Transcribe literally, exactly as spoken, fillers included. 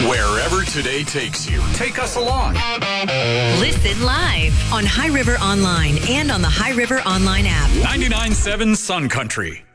Wherever today takes you, take us along. Listen live on High River Online and on the High River Online app. ninety-nine point seven Sun Country.